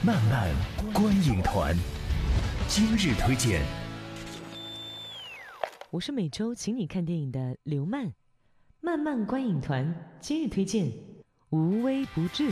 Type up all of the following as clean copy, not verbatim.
漫漫观影团，今日推荐。 我是每周请你看电影的刘漫，漫漫观影团今日推荐《无微不至》。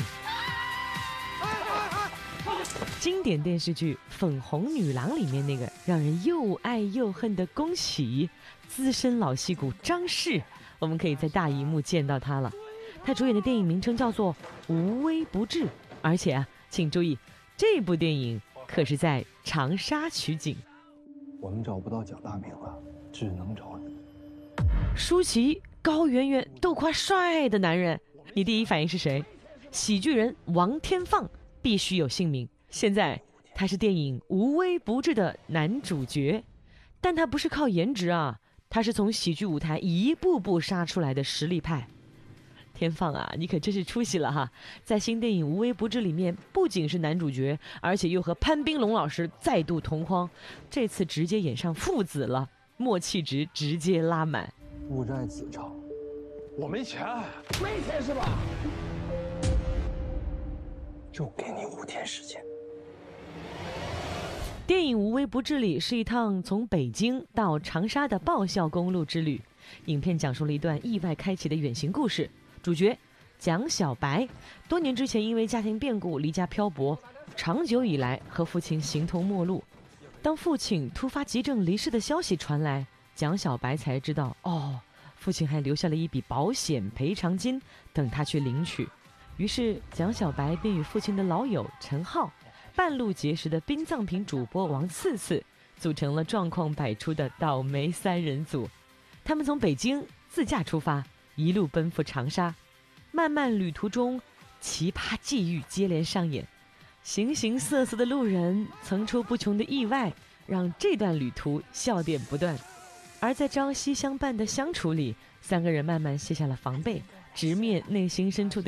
经典电视剧《粉红女郎》里面那个让人又爱又恨的宫喜，资深老戏骨张氏，我们可以在大荧幕见到她了。她主演的电影名称叫做《无微不至》，而且请注意，这部电影可是在长沙取景。 我们找不到蒋大明了，只能找你。 舒淇、高圆圆都夸帅的男人，你第一反应是谁？喜剧人王天放必须有姓名。现在他是电影《无微不至》的男主角，但他不是靠颜值啊，他是从喜剧舞台一步步杀出来的实力派。天放啊，你可真是出息了哈！在新电影《无微不至》里面，不仅是男主角，而且又和潘斌龙老师再度同框，这次直接演上父子了，默契值直接拉满。 父债子偿， 我没钱， 没钱是吧？就给你5天时间。 电影《无微不至》里是一趟从北京到长沙的爆笑公路之旅，影片讲述了一段意外开启的远行故事。主角蒋小白多年之前因为家庭变故离家漂泊，长久以来和父亲形同陌路。当父亲突发急症离世的消息传来，蒋小白才知道，父亲还留下了一笔保险赔偿金等他去领取。于是蒋小白便与父亲的老友陈浩、半路结识的殡葬品主播王次次组成了状况百出的倒霉3人组。他们从北京自驾出发，一路奔赴长沙。漫漫旅途中，奇葩际遇接连上演，形形色色的路人，层出不穷的意外，让这段旅途笑点不断。而在朝夕相伴的相处里，3个人慢慢卸下了防备，直面内心深处的